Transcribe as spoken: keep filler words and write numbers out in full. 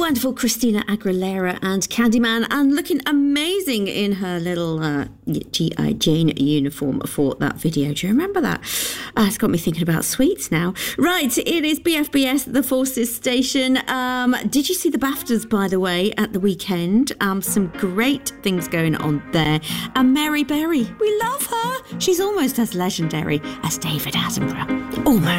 wonderful Christina Aguilera and Candyman, and looking amazing in her little uh, G I. Jane uniform for that video. Do you remember that? Uh, it's got me thinking about sweets now. Right, it is B F B S, the Forces Station. Um, did you see the BAFTAs, by the way, at the weekend? Um, some great things going on there. And Mary Berry, we love her. She's almost as legendary as David Attenborough. Almost.